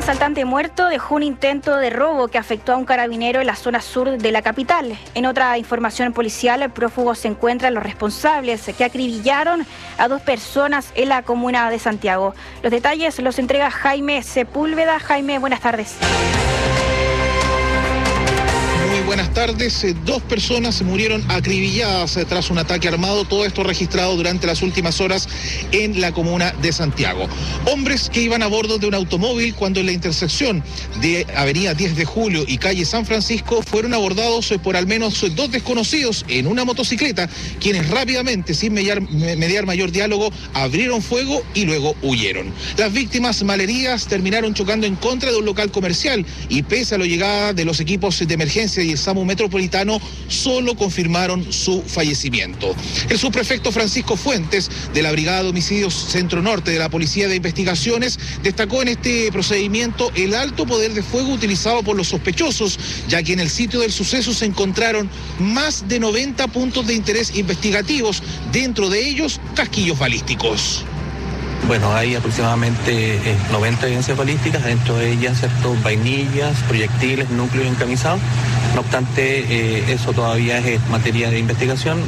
asaltante muerto dejó un intento de robo que afectó a un carabinero en la zona sur de la capital. En otra información policial, el prófugo se encuentran los responsables que acribillaron a 2 personas en la comuna de Santiago. Los detalles los entrega Jaime Sepúlveda. Jaime, buenas tardes. Buenas tardes. 2 personas murieron acribilladas tras un ataque armado. Todo esto registrado durante las últimas horas en la comuna de Santiago. Hombres que iban a bordo de un automóvil cuando en la intersección de Avenida 10 de Julio y calle San Francisco fueron abordados por al menos 2 desconocidos en una motocicleta, quienes rápidamente, sin mediar mayor diálogo, abrieron fuego y luego huyeron. Las víctimas malheridas terminaron chocando en contra de un local comercial y pese a la llegada de los equipos de emergencia y el SAMU Metropolitano, solo confirmaron su fallecimiento. El subprefecto Francisco Fuentes, de la Brigada de Homicidios Centro Norte de la Policía de Investigaciones, destacó en este procedimiento el alto poder de fuego utilizado por los sospechosos, ya que en el sitio del suceso se encontraron más de 90 puntos de interés investigativos, dentro de ellos casquillos balísticos. Bueno, hay aproximadamente 90 evidencias balísticas, dentro de ellas, ¿cierto?, vainillas, proyectiles, núcleos encamisados. No obstante, eso todavía es materia de investigación.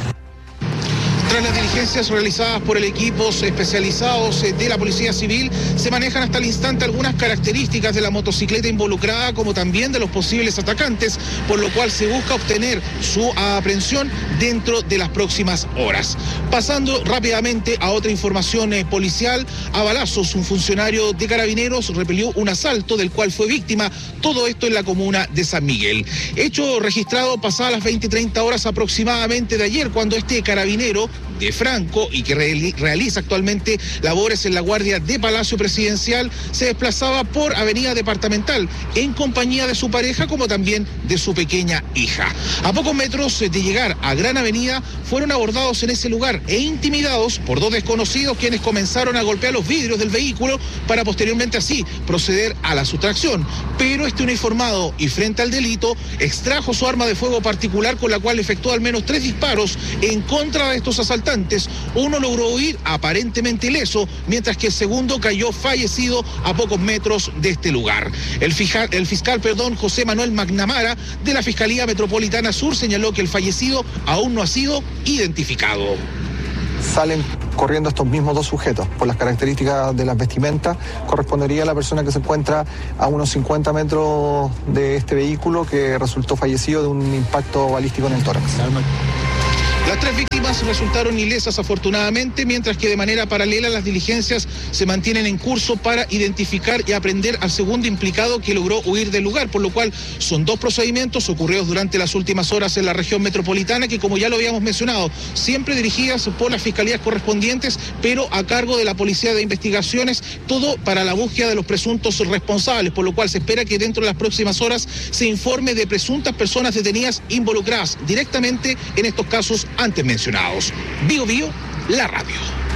Tras las diligencias realizadas por el equipos especializados de la Policía Civil, se manejan hasta el instante algunas características de la motocicleta involucrada, como también de los posibles atacantes, por lo cual se busca obtener su aprehensión dentro de las próximas horas. Pasando rápidamente a otra información policial, a balazos, un funcionario de Carabineros repelió un asalto del cual fue víctima, todo esto en la comuna de San Miguel. Hecho registrado pasadas las 20:30 horas aproximadamente de ayer, cuando este carabinero de Franco y que realiza actualmente labores en la Guardia de Palacio Presidencial se desplazaba por Avenida Departamental en compañía de su pareja, como también de su pequeña hija. A pocos metros de llegar a Gran Avenida fueron abordados en ese lugar e intimidados por 2 desconocidos, quienes comenzaron a golpear los vidrios del vehículo para posteriormente así proceder a la sustracción. Pero este uniformado y frente al delito extrajo su arma de fuego particular, con la cual efectuó al menos 3 disparos en contra de estos asaltantes. Uno logró huir aparentemente ileso, mientras que el segundo cayó fallecido a pocos metros de este lugar. El fiscal José Manuel McNamara, de la Fiscalía Metropolitana Sur, señaló que el fallecido aún no ha sido identificado. Salen corriendo estos mismos 2 sujetos. Por las características de las vestimentas, correspondería a la persona que se encuentra a unos 50 metros de este vehículo, que resultó fallecido de un impacto balístico en el tórax. Las 3 víctimas resultaron ilesas afortunadamente, mientras que de manera paralela las diligencias se mantienen en curso para identificar y aprehender al segundo implicado, que logró huir del lugar, por lo cual son 2 procedimientos ocurridos durante las últimas horas en la región metropolitana, que, como ya lo habíamos mencionado, siempre dirigidas por las fiscalías correspondientes, pero a cargo de la Policía de Investigaciones, todo para la búsqueda de los presuntos responsables, por lo cual se espera que dentro de las próximas horas se informe de presuntas personas detenidas involucradas directamente en estos casos antes mencionados. Bio, la radio.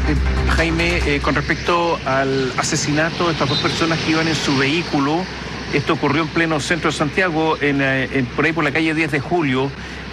Jaime, con respecto al asesinato de estas 2 personas que iban en su vehículo, esto ocurrió en pleno centro de Santiago, por ahí por la calle 10 de Julio.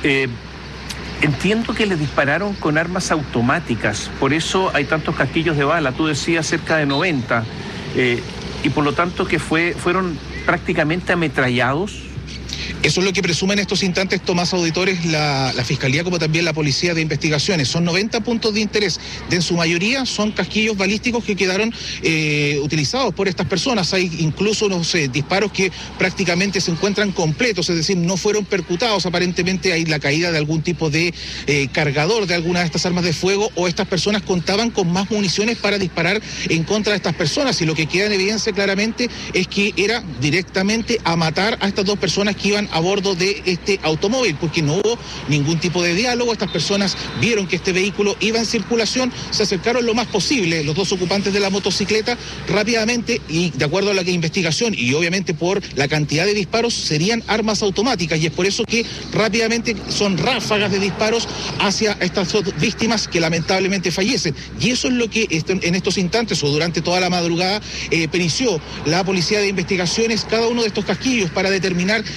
Entiendo que les dispararon con armas automáticas, por eso hay tantos casquillos de bala. Tú decías cerca de 90, y por lo tanto que fueron prácticamente ametrallados. Eso es lo que presumen en estos instantes, Tomás Auditores, la Fiscalía, como también la Policía de Investigaciones. Son 90 puntos de interés. En su mayoría son casquillos balísticos que quedaron utilizados por estas personas. Hay incluso unos disparos que prácticamente se encuentran completos, es decir, no fueron percutados. Aparentemente hay la caída de algún tipo de cargador de alguna de estas armas de fuego, o estas personas contaban con más municiones para disparar en contra de estas personas. Y lo que queda en evidencia claramente es que era directamente a matar a estas 2 personas que iban a bordo de este automóvil, porque no hubo ningún tipo de diálogo. Estas personas vieron que este vehículo iba en circulación, se acercaron lo más posible los 2 ocupantes de la motocicleta rápidamente, y de acuerdo a la investigación y obviamente por la cantidad de disparos, serían armas automáticas, y es por eso que rápidamente son ráfagas de disparos hacia estas 2 víctimas que lamentablemente fallecen. Y eso es lo que en estos instantes o durante toda la madrugada perició la Policía de Investigaciones cada uno de estos casquillos para determinar si son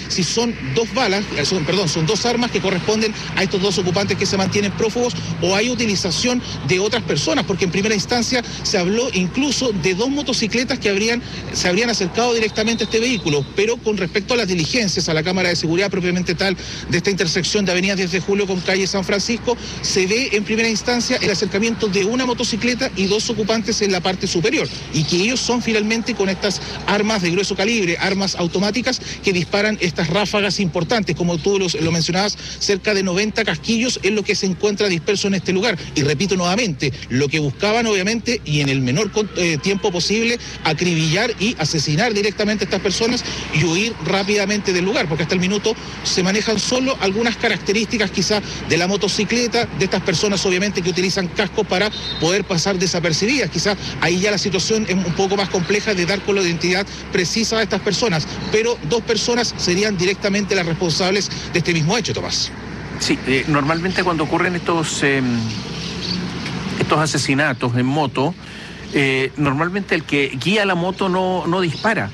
son dos balas, son dos armas que corresponden a estos dos ocupantes que se mantienen prófugos, o hay utilización de otras personas, porque en primera instancia se habló incluso de dos motocicletas que se habrían acercado directamente a este vehículo, pero con respecto a las diligencias, a la cámara de seguridad propiamente tal de esta intersección de Avenida 10 de Julio con calle San Francisco, se ve en primera instancia el acercamiento de una motocicleta y dos ocupantes en la parte superior, y que ellos son finalmente con estas armas de grueso calibre, armas automáticas que disparan estas ráfagas importantes, como tú lo mencionabas, cerca de 90 casquillos es lo que se encuentra disperso en este lugar. Y repito nuevamente, lo que buscaban obviamente, y en el menor tiempo posible, acribillar y asesinar directamente a estas personas y huir rápidamente del lugar, porque hasta el minuto se manejan solo algunas características quizá de la motocicleta, de estas personas obviamente que utilizan cascos para poder pasar desapercibidas. Quizá ahí ya la situación es un poco más compleja de dar con la identidad precisa de estas personas, pero dos personas serían directamente las responsables de este mismo hecho, Tomás. Sí, normalmente cuando ocurren estos asesinatos en moto, normalmente el que guía la moto no dispara,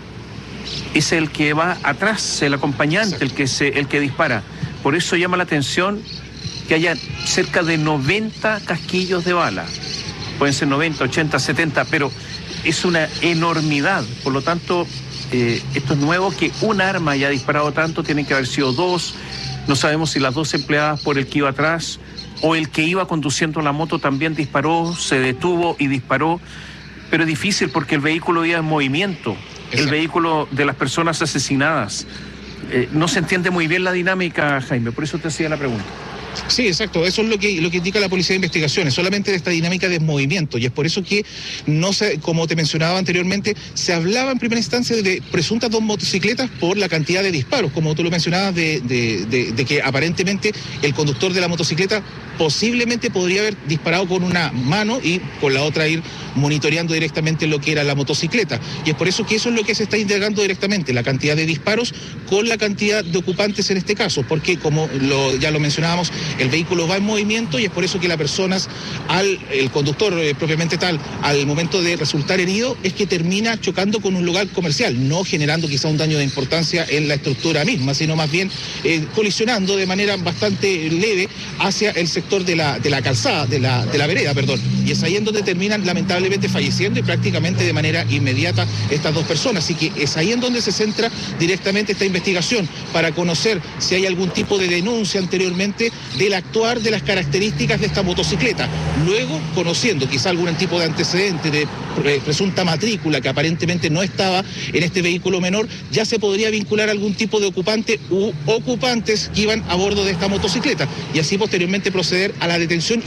es el que va atrás, el acompañante, el que dispara. Por eso llama la atención que haya cerca de 90 casquillos de bala. Pueden ser 90, 80, 70, pero es una enormidad. Por lo tanto, esto es nuevo, que un arma haya disparado tanto, tienen que haber sido dos. No sabemos si las dos empleadas por el que iba atrás o el que iba conduciendo la moto también disparó, se detuvo y disparó. Pero es difícil porque el vehículo iba en movimiento, el vehículo de las personas asesinadas. No se entiende muy bien la dinámica, Jaime, por eso te hacía la pregunta. Sí, exacto, eso es lo que indica la Policía de Investigaciones, solamente de esta dinámica de movimiento, y es por eso que no se, como te mencionaba anteriormente, se hablaba en primera instancia de presuntas dos motocicletas por la cantidad de disparos, como tú lo mencionabas, de que aparentemente el conductor de la motocicleta posiblemente podría haber disparado con una mano y con la otra ir monitoreando directamente lo que era la motocicleta, y es por eso que eso es lo que se está indagando directamente, la cantidad de disparos con la cantidad de ocupantes en este caso, porque como ya lo mencionábamos, el vehículo va en movimiento y es por eso que las personas, el conductor propiamente tal, al momento de resultar herido, es que termina chocando con un lugar comercial, no generando quizá un daño de importancia en la estructura misma, sino más bien colisionando de manera bastante leve hacia el sector de la calzada, de la vereda, perdón. Y es ahí en donde terminan lamentablemente falleciendo y prácticamente de manera inmediata estas dos personas. Así que es ahí en donde se centra directamente esta investigación para conocer si hay algún tipo de denuncia anteriormente del actuar de las características de esta motocicleta. Luego, conociendo quizá algún tipo de antecedente de presunta matrícula que aparentemente no estaba en este vehículo menor, ya se podría vincular algún tipo de ocupante u ocupantes que iban a bordo de esta motocicleta y así posteriormente proceder a la detención